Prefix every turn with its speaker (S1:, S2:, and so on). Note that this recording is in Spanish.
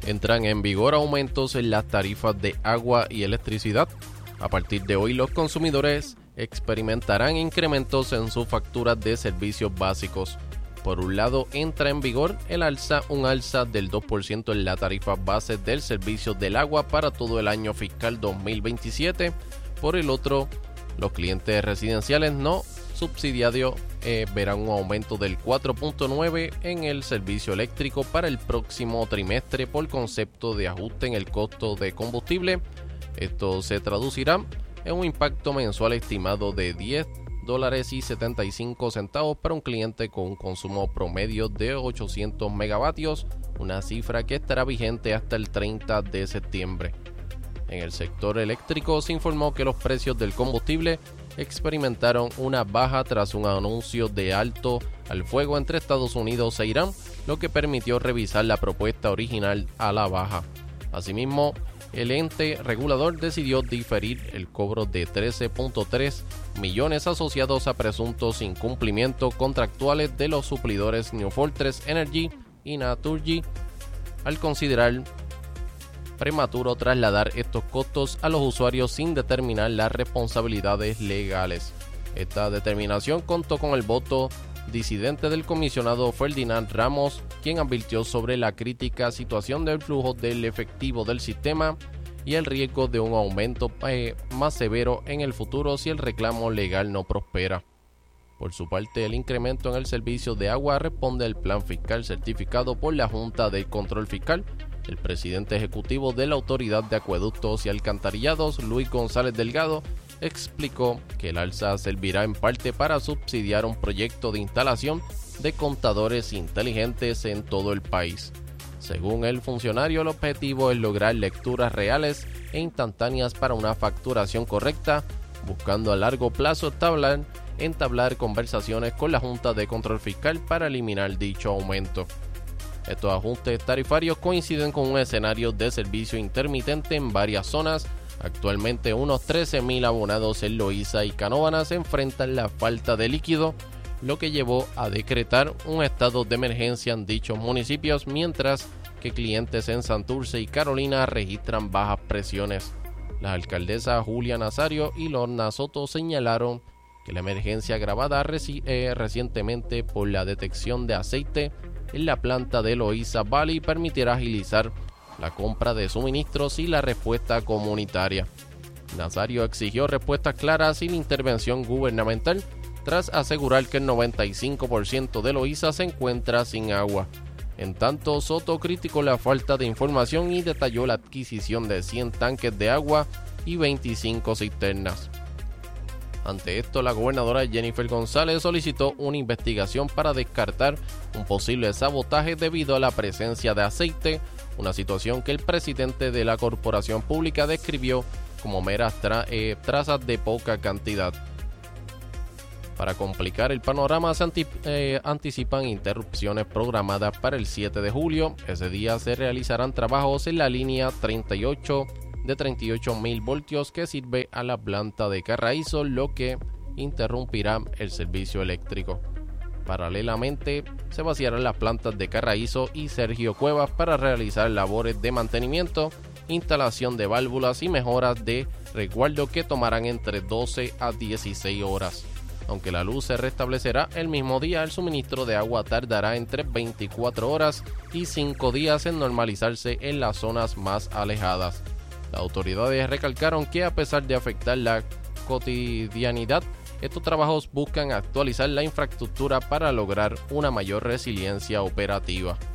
S1: Entran en vigor aumentos en las tarifas de agua y electricidad. A partir de hoy, los consumidores experimentarán incrementos en sus facturas de servicios básicos. Por un lado, entra en vigor un alza del 2% en la tarifa base del servicio del agua para todo el año fiscal 2027. Por el otro, los clientes residenciales no subsidiarios verán un aumento del 4.9% en el servicio eléctrico para el próximo trimestre por concepto de ajuste en el costo de combustible. Esto se traducirá en un impacto mensual estimado de $10.75 para un cliente con un consumo promedio de 800 megavatios, una cifra que estará vigente hasta el 30 de septiembre. En el sector eléctrico se informó que los precios del combustible experimentaron una baja tras un anuncio de alto al fuego entre Estados Unidos e Irán, lo que permitió revisar la propuesta original a la baja. Asimismo, el ente regulador decidió diferir el cobro de 13.3 millones asociados a presuntos incumplimientos contractuales de los suplidores New Fortress Energy y Naturgy, al considerar prematuro trasladar estos costos a los usuarios sin determinar las responsabilidades legales. Esta determinación contó con el voto disidente del comisionado Ferdinand Ramos, quien advirtió sobre la crítica situación del flujo del efectivo del sistema y el riesgo de un aumento más severo en el futuro si el reclamo legal no prospera. Por su parte, el incremento en el servicio de agua responde al plan fiscal certificado por la Junta de Control Fiscal. El presidente ejecutivo de la Autoridad de Acueductos y Alcantarillados, Luis González Delgado, explicó que el alza servirá en parte para subsidiar un proyecto de instalación de contadores inteligentes en todo el país. Según el funcionario, el objetivo es lograr lecturas reales e instantáneas para una facturación correcta, buscando a largo plazo entablar conversaciones con la Junta de Control Fiscal para eliminar dicho aumento. Estos ajustes tarifarios coinciden con un escenario de servicio intermitente en varias zonas. Actualmente unos 13.000 abonados en Loíza y Canóvanas enfrentan la falta de líquido, lo que llevó a decretar un estado de emergencia en dichos municipios, mientras que clientes en Santurce y Carolina registran bajas presiones. Las alcaldesas Julia Nazario y Lorna Soto señalaron que la emergencia agravada recientemente por la detección de aceite en la planta de Loíza Valley permitirá agilizar la compra de suministros y la respuesta comunitaria. Nazario exigió respuestas claras y la intervención gubernamental tras asegurar que el 95% de Loíza se encuentra sin agua. En tanto, Soto criticó la falta de información y detalló la adquisición de 100 tanques de agua y 25 cisternas. Ante esto, la gobernadora Jennifer González solicitó una investigación para descartar un posible sabotaje debido a la presencia de aceite, una situación que el presidente de la corporación pública describió como meras trazas de poca cantidad. Para complicar el panorama, se anticipan interrupciones programadas para el 7 de julio. Ese día se realizarán trabajos en la línea 38 de 38.000 voltios que sirve a la planta de Carraízo, lo que interrumpirá el servicio eléctrico. Paralelamente, se vaciarán las plantas de Carraízo y Sergio Cuevas para realizar labores de mantenimiento, instalación de válvulas y mejoras de resguardo que tomarán entre 12 a 16 horas. Aunque la luz se restablecerá el mismo día, el suministro de agua tardará entre 24 horas y 5 días en normalizarse en las zonas más alejadas. Las autoridades recalcaron que, a pesar de afectar la cotidianidad, estos trabajos buscan actualizar la infraestructura para lograr una mayor resiliencia operativa.